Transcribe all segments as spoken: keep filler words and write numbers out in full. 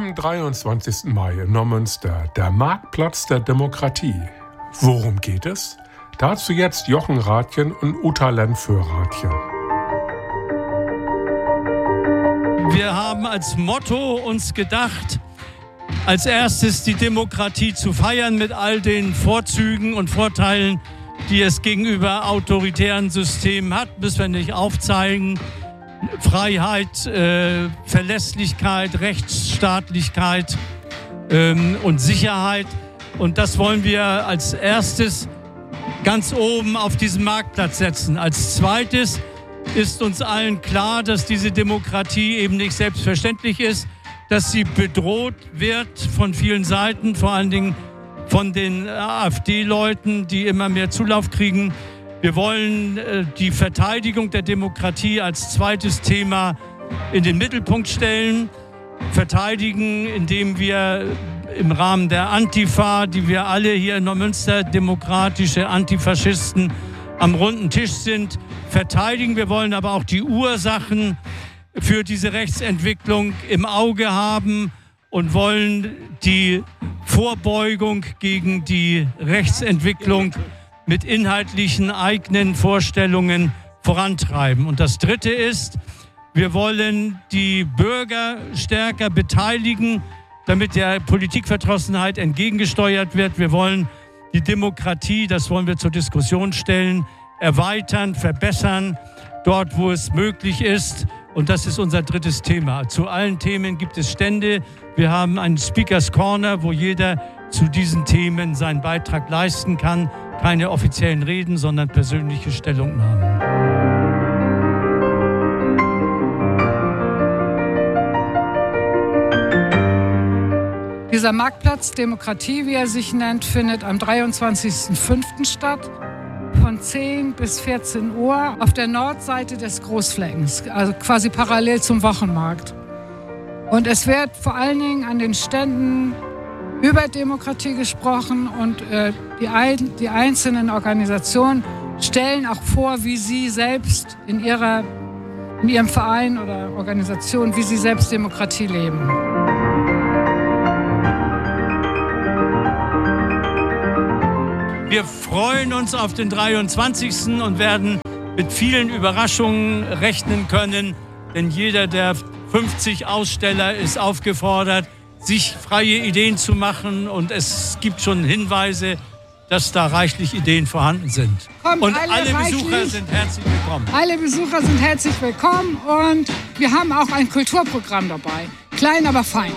Am dreiundzwanzigsten Mai in Neumünster, der Marktplatz der Demokratie. Worum geht es? Dazu jetzt Jochen Rathjen und Uta Lenn-Föhratjen. Wir haben als Motto uns gedacht, als erstes die Demokratie zu feiern mit all den Vorzügen und Vorteilen, die es gegenüber autoritären Systemen hat, müssen wir nicht aufzeigen. Freiheit, äh, Verlässlichkeit, Rechtsstaatlichkeit ähm, und Sicherheit. Und das wollen wir als erstes ganz oben auf diesen Marktplatz setzen. Als zweites ist uns allen klar, dass diese Demokratie eben nicht selbstverständlich ist, dass sie bedroht wird von vielen Seiten, vor allen Dingen von den AfD-Leuten, die immer mehr Zulauf kriegen. Wir wollen äh, die Verteidigung der Demokratie als zweites Thema in den Mittelpunkt stellen. Verteidigen, indem wir im Rahmen der Antifa, die wir alle hier in Neumünster, demokratische Antifaschisten, am runden Tisch sind, verteidigen. Wir wollen aber auch die Ursachen für diese Rechtsentwicklung im Auge haben und wollen die Vorbeugung gegen die Rechtsentwicklung mit inhaltlichen eigenen Vorstellungen vorantreiben. Und das Dritte ist, wir wollen die Bürger stärker beteiligen, damit der Politikverdrossenheit entgegengesteuert wird. Wir wollen die Demokratie, das wollen wir zur Diskussion stellen, erweitern, verbessern, dort wo es möglich ist. Und das ist unser drittes Thema. Zu allen Themen gibt es Stände. Wir haben einen Speakers Corner, wo jeder zu diesen Themen seinen Beitrag leisten kann. Keine offiziellen Reden, sondern persönliche Stellungnahmen. Dieser Marktplatz Demokratie, wie er sich nennt, findet am dreiundzwanzigsten fünften statt, von zehn bis vierzehn Uhr auf der Nordseite des Großfleckens, also quasi parallel zum Wochenmarkt. Und es wird vor allen Dingen an den Ständen über Demokratie gesprochen und äh, die, ein, die einzelnen Organisationen stellen auch vor, wie sie selbst in, ihrer, in ihrem Verein oder Organisation, wie sie selbst Demokratie leben. Wir freuen uns auf den dreiundzwanzigsten und werden mit vielen Überraschungen rechnen können, denn jeder der fünfzig Aussteller ist aufgefordert, sich freie Ideen zu machen, und es gibt schon Hinweise, dass da reichlich Ideen vorhanden sind. Kommt und alle, alle reichlich, Besucher sind herzlich willkommen. Alle Besucher sind herzlich willkommen und wir haben auch ein Kulturprogramm dabei. Klein, aber fein.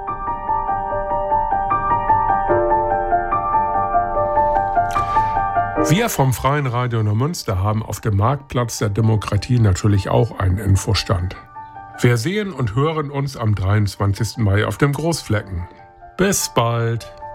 Wir vom Freien Radio Neumünster haben auf dem Marktplatz der Demokratie natürlich auch einen Infostand. Wir sehen und hören uns am dreiundzwanzigsten Mai auf dem Großflecken. Bis bald!